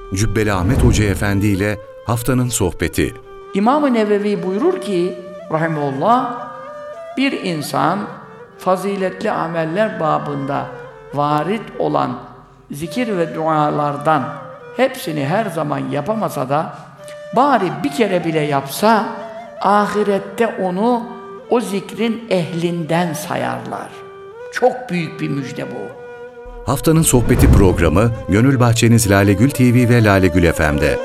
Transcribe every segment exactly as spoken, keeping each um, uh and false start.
Cübbeli Ahmet Hoca Efendi ile haftanın sohbeti. İmam-ı Nevevi buyurur ki rahimehullah, bir insan faziletli ameller babında varit olan zikir ve dualardan hepsini her zaman yapamasa da bari bir kere bile yapsa ahirette onu o zikrin ehlinden sayarlar. Çok büyük bir müjde bu. Haftanın sohbeti programı Gönül Bahçeniz Lalegül T V ve Lalegül F M'de.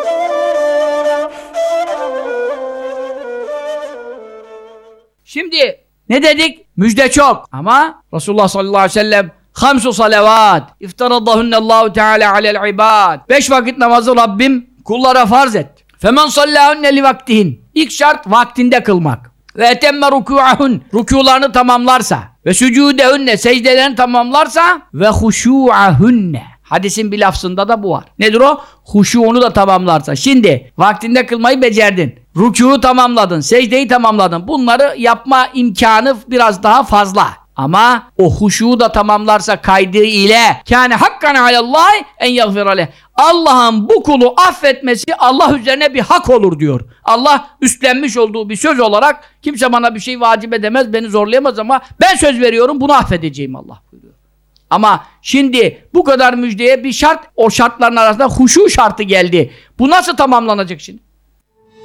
Şimdi ne dedik? Müjde çok. Ama Resulullah sallallahu aleyhi ve sellem hamsu salavat iftaradahunallahu teala alel ibad. Beş vakit namazı Rabbim kullara farz etti. Femen sallahunne li vaktihin. İlk şart vaktinde kılmak. Ve etemme rükû'ahun. Rükûlarını tamamlarsa. Ve sücûdehunne. Secdelerini tamamlarsa. Ve huşû'ahunne. Hadisin bir lafzında da bu var. Nedir o? Huşuğunu da tamamlarsa. Şimdi vaktinde kılmayı becerdin. Rükû'u tamamladın. Secdeyi tamamladın. Bunları yapma imkanı biraz daha fazla. Ama o huşuğu da tamamlarsa kaydı ile kâne hakkan alallâhi en yagfir aleyh. Allah'ın bu kulu affetmesi Allah üzerine bir hak olur diyor. Allah üstlenmiş olduğu bir söz olarak kimse bana bir şey vacip edemez, beni zorlayamaz ama ben söz veriyorum bunu affedeceğim Allah buyuruyor. Ama şimdi bu kadar müjdeye bir şart, o şartların arasında huşu şartı geldi. Bu nasıl tamamlanacak şimdi?